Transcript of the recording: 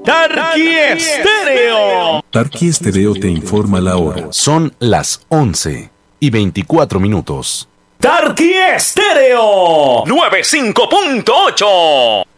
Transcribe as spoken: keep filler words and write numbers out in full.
Tarqui Estéreo. Tarqui Estéreo te informa la hora. Son las once y veinticuatro minutos. Tarqui Estéreo noventa y cinco punto ocho.